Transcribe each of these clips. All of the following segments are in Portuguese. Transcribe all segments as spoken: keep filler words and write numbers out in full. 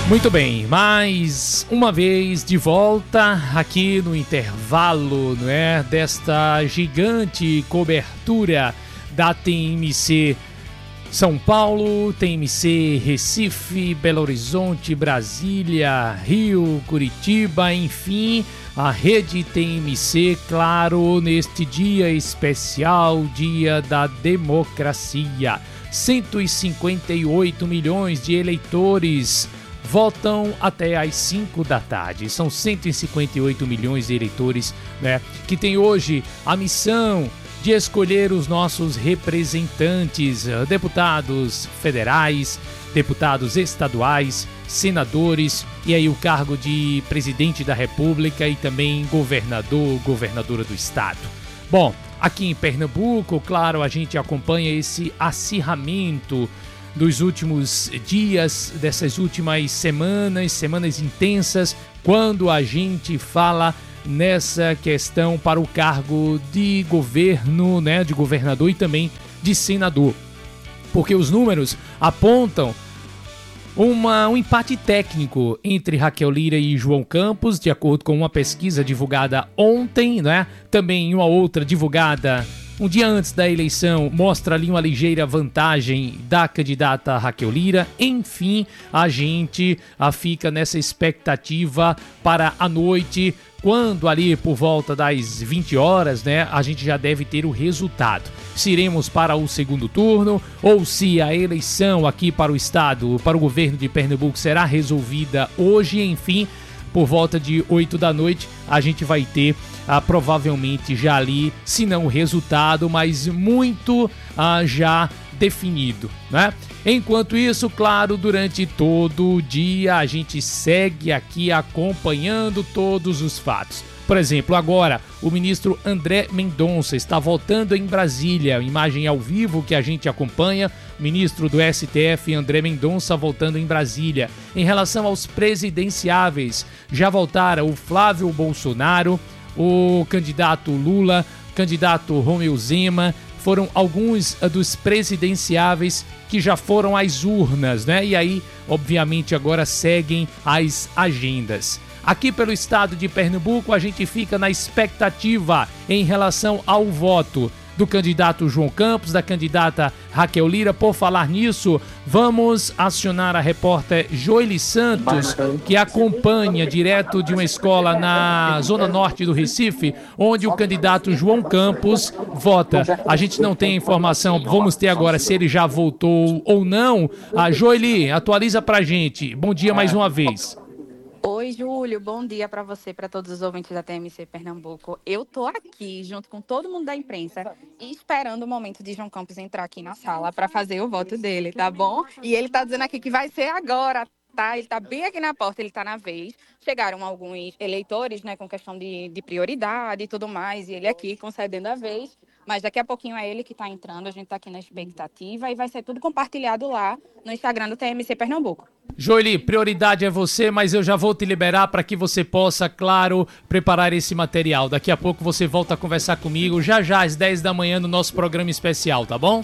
Muito bem, mais uma vez de volta aqui no intervalo, não é, desta gigante cobertura da T M C São Paulo, T M C Recife, Belo Horizonte, Brasília, Rio, Curitiba, enfim, a rede T M C, claro, neste dia especial, dia da democracia. cento e cinquenta e oito milhões de eleitores votam até às cinco da tarde. São cento e cinquenta e oito milhões de eleitores, né, que têm hoje a missão de escolher os nossos representantes, deputados federais, deputados estaduais, senadores e aí o cargo de presidente da República e também governador, governadora do estado. Bom, aqui em Pernambuco, claro, a gente acompanha esse acirramento dos últimos dias, dessas últimas semanas, semanas intensas, quando a gente fala nessa questão para o cargo de governo, né, de governador e também de senador. Porque os números apontam uma, um empate técnico entre Raquel Lira e João Campos, de acordo com uma pesquisa divulgada ontem, né? Também uma outra divulgada um dia antes da eleição, mostra ali uma ligeira vantagem da candidata Raquel Lira. Enfim, a gente a, fica nessa expectativa para a noite, quando ali por volta das vinte horas, né, a gente já deve ter o resultado. Se iremos para o segundo turno ou se a eleição aqui para o estado, para o governo de Pernambuco será resolvida hoje, enfim, por volta de oito da noite, a gente vai ter ah, provavelmente já ali, se não o resultado, mas muito ah, já definido, né? Enquanto isso, claro, durante todo o dia a gente segue aqui acompanhando todos os fatos. Por exemplo, agora o ministro André Mendonça está voltando em Brasília, imagem ao vivo que a gente acompanha, o ministro do S T F André Mendonça voltando em Brasília. Em relação aos presidenciáveis, já voltaram o Flávio Bolsonaro, o candidato Lula, candidato Romeu Zema, foram alguns dos presidenciáveis que já foram às urnas, né? E aí, obviamente, agora seguem as agendas. Aqui pelo estado de Pernambuco, a gente fica na expectativa em relação ao voto do candidato João Campos, da candidata Raquel Lira. Por falar nisso, vamos acionar a repórter Joely Santos, que acompanha direto de uma escola na zona norte do Recife, onde o candidato João Campos vota. A gente não tem informação, vamos ter agora se ele já votou ou não. A Joely, atualiza pra gente. Bom dia mais uma vez. Oi, Júlio, bom dia para você, para todos os ouvintes da T M C Pernambuco. Eu tô aqui junto com todo mundo da imprensa e esperando o momento de João Campos entrar aqui na sala para fazer o voto dele, tá bom? E ele tá dizendo aqui que vai ser agora, tá? Ele tá bem aqui na porta, ele tá na vez. Chegaram alguns eleitores, né, com questão de, de prioridade e tudo mais, e ele aqui concedendo a vez. Mas daqui a pouquinho é ele que está entrando, a gente está aqui na expectativa e vai ser tudo compartilhado lá no Instagram do T M C Pernambuco. Joely, prioridade é você, mas eu já vou te liberar para que você possa, claro, preparar esse material. Daqui a pouco você volta a conversar comigo, já já às dez da manhã no nosso programa especial, tá bom?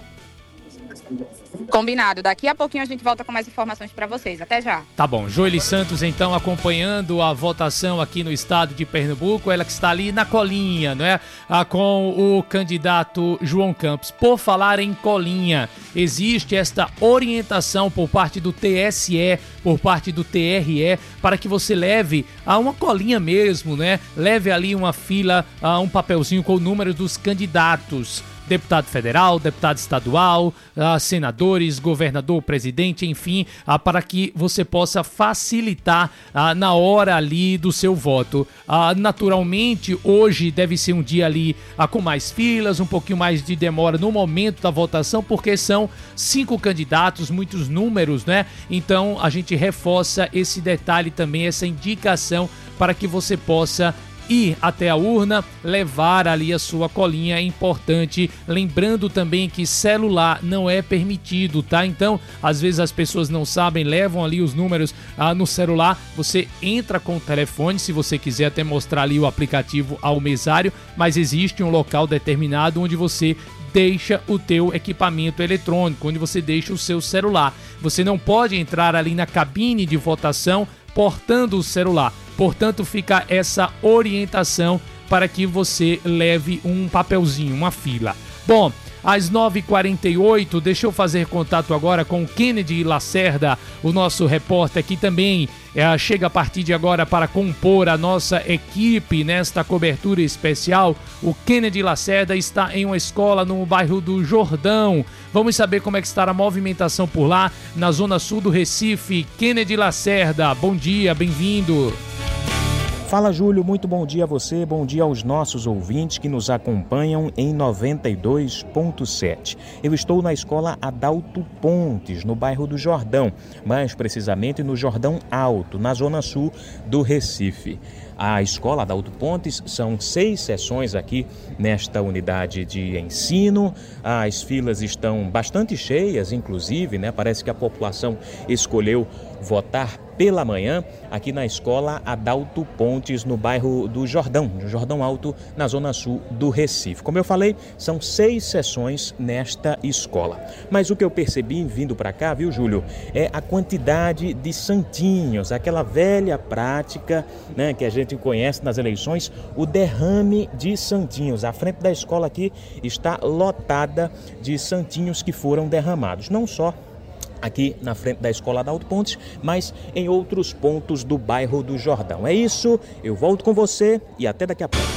Combinado. Daqui a pouquinho a gente volta com mais informações para vocês. Até já. Tá bom. Joely Santos, então, acompanhando a votação aqui no estado de Pernambuco. Ela que está ali na colinha, não é? Ah, com o candidato João Campos. Por falar em colinha, existe esta orientação por parte do T S E, por parte do T R E, para que você leve a uma colinha mesmo, né? Leve ali uma fila, a um papelzinho com o número dos candidatos. Deputado federal, deputado estadual, uh, senadores, governador, presidente, enfim, uh, para que você possa facilitar uh, na hora ali do seu voto. Uh, naturalmente, hoje deve ser um dia ali uh, com mais filas, um pouquinho mais de demora no momento da votação, porque são cinco candidatos, muitos números, né? Então, a gente reforça esse detalhe também, essa indicação para que você possa ir até a urna, levar ali a sua colinha, é importante, lembrando também que celular não é permitido, tá? Então, às vezes as pessoas não sabem, levam ali os números ah, no celular, você entra com o telefone, se você quiser até mostrar ali o aplicativo ao mesário, mas existe um local determinado onde você deixa o teu equipamento eletrônico, onde você deixa o seu celular. Você não pode entrar ali na cabine de votação portando o celular. Portanto, fica essa orientação para que você leve um papelzinho, uma fila. Bom, às nove e quarenta e oito, deixa eu fazer contato agora com o Kennedy Lacerda, o nosso repórter que também é, chega a partir de agora para compor a nossa equipe nesta cobertura especial. O Kennedy Lacerda está em uma escola no bairro do Jordão. Vamos saber como é que está a movimentação por lá, na zona sul do Recife. Kennedy Lacerda, bom dia, bem-vindo. Fala, Júlio, muito bom dia a você, bom dia aos nossos ouvintes que nos acompanham em noventa e dois ponto sete. Eu estou na escola Adalto Pontes, no bairro do Jordão, mais precisamente no Jordão Alto, na zona sul do Recife. A escola Adalto Pontes são seis sessões aqui nesta unidade de ensino. As filas estão bastante cheias, inclusive, né? Parece que a população escolheu votar pela manhã aqui na escola Adalto Pontes, no bairro do Jordão, no Jordão Alto, na zona sul do Recife. Como eu falei, são seis sessões nesta escola. Mas o que eu percebi vindo para cá, viu, Júlio, é a quantidade de santinhos, aquela velha prática, né, que a gente conhece nas eleições, o derrame de santinhos. A frente da escola aqui está lotada de santinhos que foram derramados, não só aqui na frente da escola Adalto Pontes, mas em outros pontos do bairro do Jordão. É isso, eu volto com você e até daqui a pouco.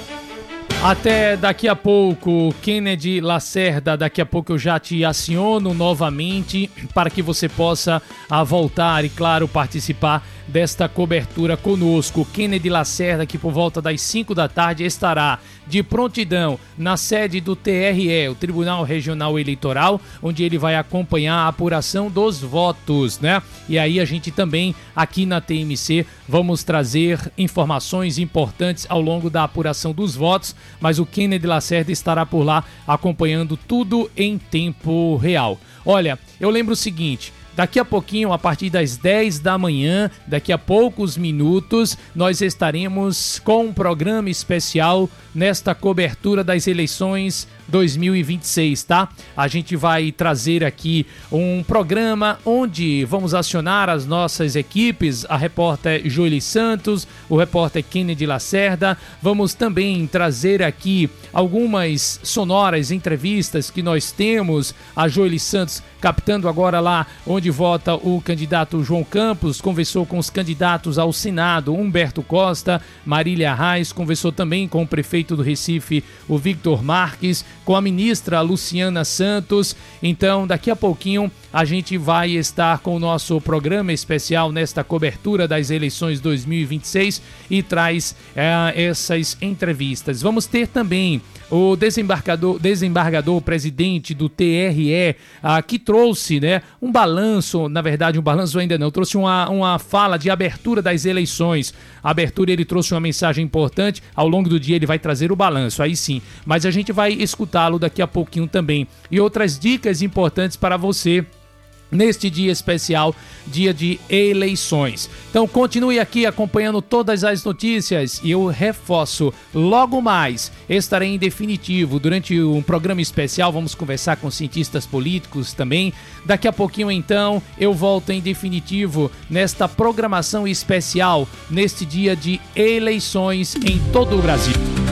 Até daqui a pouco, Kennedy Lacerda. Daqui a pouco eu já te aciono novamente para que você possa a, voltar e, claro, participar desta cobertura conosco. Kennedy Lacerda, que por volta das cinco da tarde estará de prontidão na sede do T R E, o Tribunal Regional Eleitoral, onde ele vai acompanhar a apuração dos votos, né? E aí a gente também, aqui na T M C, vamos trazer informações importantes ao longo da apuração dos votos, mas o Kennedy Lacerda estará por lá acompanhando tudo em tempo real. Olha, eu lembro o seguinte: daqui a pouquinho, a partir das dez da manhã, daqui a poucos minutos, nós estaremos com um programa especial nesta cobertura das eleições dois mil e vinte e seis, tá? A gente vai trazer aqui um programa onde vamos acionar as nossas equipes, a repórter Joeli Santos, o repórter Kennedy Lacerda. Vamos também trazer aqui algumas sonoras entrevistas que nós temos. A Joeli Santos captando agora lá onde vota o candidato João Campos, conversou com os candidatos ao Senado, Humberto Costa, Marília Reis, conversou também com o prefeito do Recife, o Victor Marques, com a ministra Luciana Santos. Então, daqui a pouquinho a gente vai estar com o nosso programa especial nesta cobertura das eleições dois mil e vinte e seis e traz é, essas entrevistas. Vamos ter também o desembargador, desembargador presidente do T R E, ah, que trouxe, né, um balanço, na verdade um balanço ainda não, trouxe uma, uma fala de abertura das eleições. A abertura, ele trouxe uma mensagem importante, ao longo do dia ele vai trazer o balanço, aí sim, mas a gente vai escutá-lo daqui a pouquinho também. E outras dicas importantes para você neste dia especial, dia de eleições. Então continue aqui acompanhando todas as notícias e eu reforço, logo mais estarei em definitivo durante um programa especial, vamos conversar com cientistas políticos também. Daqui a pouquinho então eu volto em definitivo nesta programação especial, neste dia de eleições em todo o Brasil.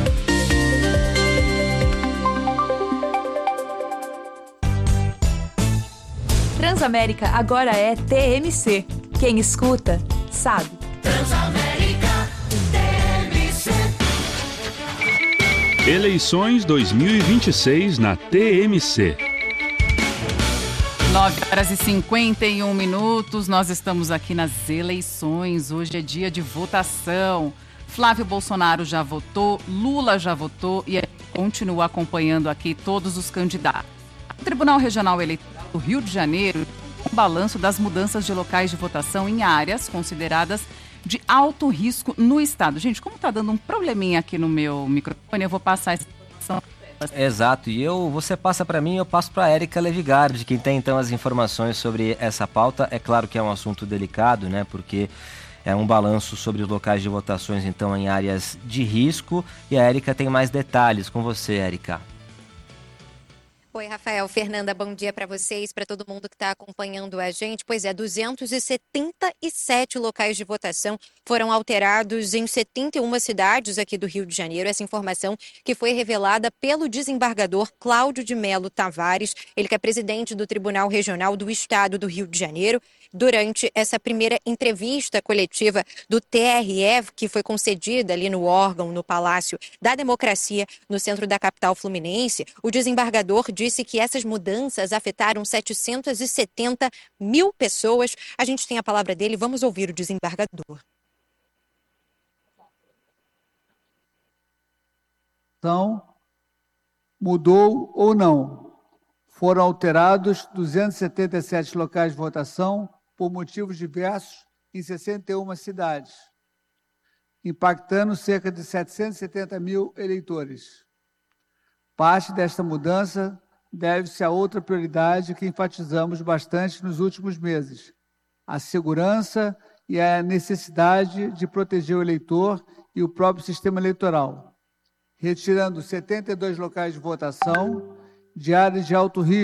Transamérica agora é T M C. Quem escuta, sabe. Transamérica, T M C. Eleições dois mil e vinte e seis na T M C. nove horas e cinquenta e um minutos, nós estamos aqui nas eleições. Hoje é dia de votação. Flávio Bolsonaro já votou, Lula já votou e continua acompanhando aqui todos os candidatos. O Tribunal Regional Eleitoral do Rio de Janeiro um balanço das mudanças de locais de votação em áreas consideradas de alto risco no estado. Gente, como está dando um probleminha aqui no meu microfone, eu vou passar essa informação. Exato, e eu, você passa para mim, eu passo para a Érica Levigardi, quem tem então as informações sobre essa pauta. É claro que é um assunto delicado, né, porque é um balanço sobre os locais de votações então em áreas de risco, e a Érica tem mais detalhes. Com você, Érica. Oi, Rafael, Fernanda, bom dia para vocês, para todo mundo que está acompanhando a gente. Pois é, duzentos e setenta e sete locais de votação foram alterados em setenta e uma cidades aqui do Rio de Janeiro. Essa informação que foi revelada pelo desembargador Cláudio de Melo Tavares, ele que é presidente do Tribunal Regional do Estado do Rio de Janeiro, durante essa primeira entrevista coletiva do T R E, que foi concedida ali no órgão, no Palácio da Democracia, no centro da capital fluminense. O desembargador disse que essas mudanças afetaram setecentos e setenta mil pessoas. A gente tem a palavra dele, vamos ouvir o desembargador. Então, mudou ou não? Foram alterados duzentos e setenta e sete locais de votação por motivos diversos em sessenta e uma cidades, impactando cerca de setecentos e setenta mil eleitores. Parte desta mudança deve-se a outra prioridade que enfatizamos bastante nos últimos meses: a segurança e a necessidade de proteger o eleitor e o próprio sistema eleitoral, retirando setenta e dois locais de votação de áreas de alto risco,